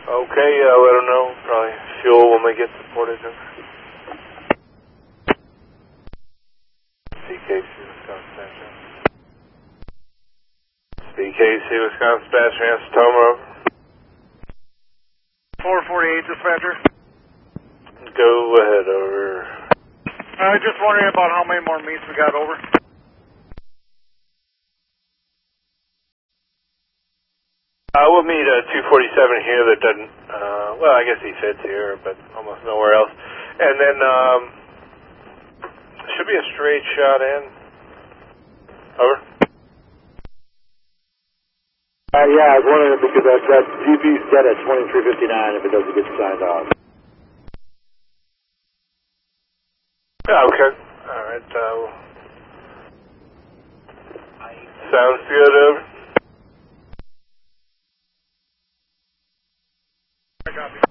Okay, let them know. Probably fuel when we get to Portage. CKC, Wisconsin. CKC, Wisconsin, dispatcher, answer Toma, over. 448, dispatcher. Go ahead, over. Just wondering about how many more meets we got over. We'll meet 247 here that doesn't, well, I guess he fits here, but almost nowhere else. And then, should be a straight shot in. Over. Yeah, I was wondering because that GP's dead at 2359 if it doesn't get signed off. Okay. Alright, sounds good, over. I copy.